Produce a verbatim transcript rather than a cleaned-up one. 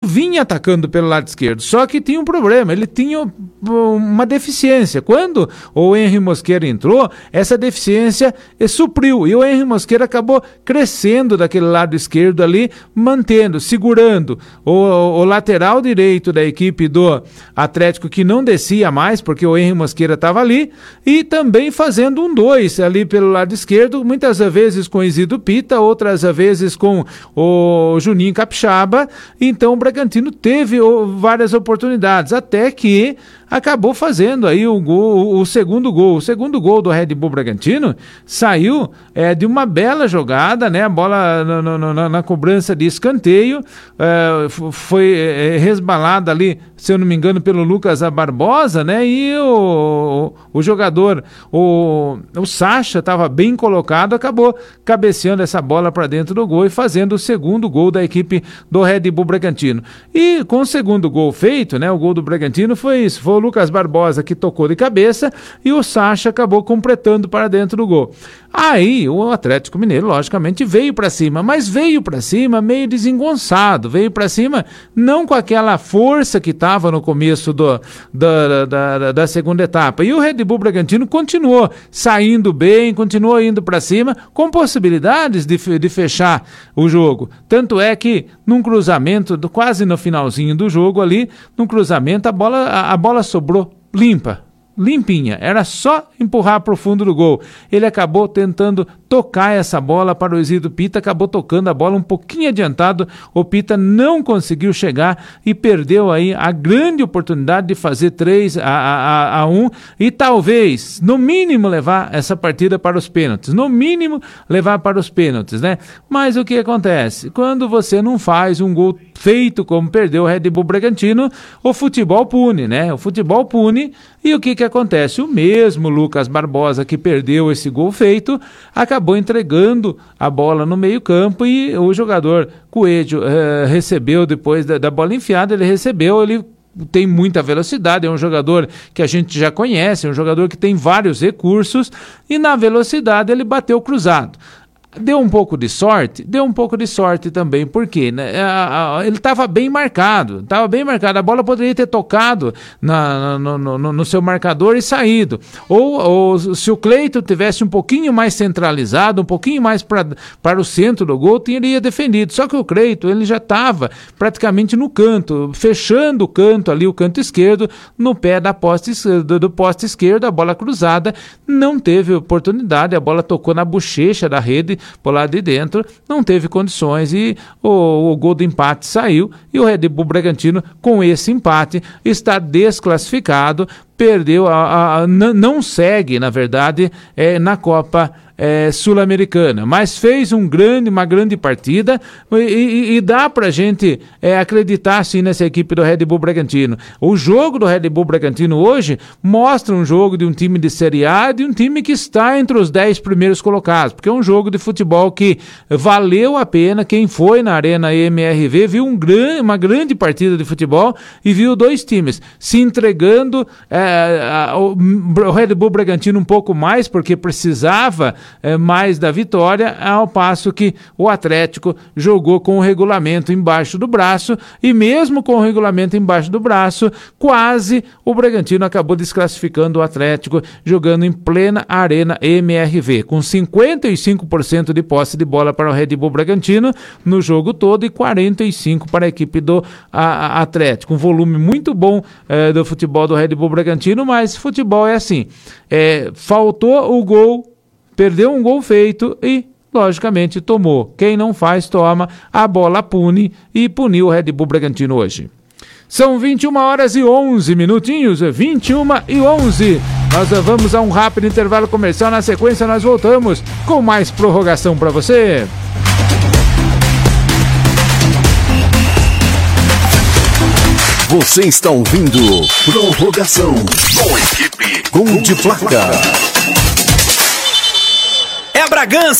vinha atacando pelo lado esquerdo, só que tinha um problema, ele tinha uma deficiência. Quando o Henry Mosqueira entrou, essa deficiência supriu, e o Henry Mosqueira acabou crescendo daquele lado esquerdo ali, mantendo, segurando o, o lateral direito da equipe do Atlético, que não descia mais, porque o Henry Mosqueira estava ali, e também fazendo um dois ali pelo lado esquerdo, muitas vezes com o Isidro Pita, outras vezes com o Juninho Capixaba. Então o Bragantino teve oh, várias oportunidades, até que acabou fazendo aí o, gol, o segundo gol. O segundo gol do Red Bull Bragantino saiu é, de uma bela jogada, né? A bola no, no, no, na cobrança de escanteio é, foi é, resbalada ali, se eu não me engano, pelo Lucas Barbosa, né? E o, o, o jogador, o, o Sacha, estava bem colocado, acabou cabeceando essa bola para dentro do gol e fazendo o segundo gol da equipe do Red Bull Bragantino. E com o segundo gol feito, né? O gol do Bragantino foi isso, foi o Lucas Barbosa que tocou de cabeça e o Sacha acabou completando para dentro do gol. Aí o Atlético Mineiro, logicamente, veio para cima, mas veio para cima meio desengonçado, veio para cima não com aquela força que estava no começo do, da, da, da segunda etapa. E o Red Bull Bragantino continuou saindo bem, continuou indo para cima, com possibilidades de, de fechar o jogo. Tanto é que num cruzamento, quase no finalzinho do jogo ali, num cruzamento, a bola, a, a bola sobrou limpa. Limpinha, era só empurrar para o fundo do gol. Ele acabou tentando tocar essa bola para o Isidro Pita, acabou tocando a bola um pouquinho adiantado, o Pita não conseguiu chegar e perdeu aí a grande oportunidade de fazer três a um e talvez, no mínimo, levar essa partida para os pênaltis, no mínimo levar para os pênaltis, né? Mas o que acontece? Quando você não faz um gol feito como perdeu o Red Bull Bragantino, o futebol pune, né? O futebol pune. E o que que acontece? O mesmo Lucas Barbosa que perdeu esse gol feito, acabou entregando a bola no meio campo e o jogador Coelho uh, recebeu depois da, da bola enfiada, ele recebeu, ele tem muita velocidade, é um jogador que a gente já conhece, é um jogador que tem vários recursos e na velocidade ele bateu cruzado. Deu um pouco de sorte? Deu um pouco de sorte também, porque né, ele estava bem marcado, estava bem marcado, a bola poderia ter tocado na, no, no, no seu marcador e saído, ou, ou se o Cleiton tivesse um pouquinho mais centralizado, um pouquinho mais pra, para o centro do gol, teria defendido, só que o Cleiton ele já estava praticamente no canto, fechando o canto ali, o canto esquerdo, no pé da poste, do, do poste esquerdo, a bola cruzada, não teve oportunidade, a bola tocou na bochecha da rede, por lá de dentro, não teve condições e o, o gol do empate saiu e o Red Bull Bragantino com esse empate está desclassificado, perdeu, a, a, a, n- não segue na verdade é, na Copa É, Sul-Americana, mas fez um grande, uma grande partida e, e, e dá pra gente é, acreditar sim nessa equipe do Red Bull Bragantino. O jogo do Red Bull Bragantino hoje mostra um jogo de um time de Série A, de um time que está entre os dez primeiros colocados, porque é um jogo de futebol que valeu a pena. Quem foi na Arena M R V viu um gran, uma grande partida de futebol e viu dois times se entregando, é, a, o, o Red Bull Bragantino um pouco mais, porque precisava É, mais da vitória, ao passo que o Atlético jogou com o regulamento embaixo do braço e mesmo com o regulamento embaixo do braço, quase o Bragantino acabou desclassificando o Atlético jogando em plena Arena M R V, com cinquenta e cinco por cento de posse de bola para o Red Bull Bragantino no jogo todo e quarenta e cinco por cento para a equipe do a, a Atlético. Um volume muito bom é, do futebol do Red Bull Bragantino, mas futebol é assim, é, faltou o gol, perdeu um gol feito e, logicamente, tomou. Quem não faz, toma. A bola pune e puniu o Red Bull Bragantino hoje. São vinte e uma horas e onze minutinhos, vinte e uma e onze. Nós vamos a um rápido intervalo comercial. Na sequência, nós voltamos com mais prorrogação para você. Você está ouvindo Prorrogação com a equipe Gol de Placa. É Bragança!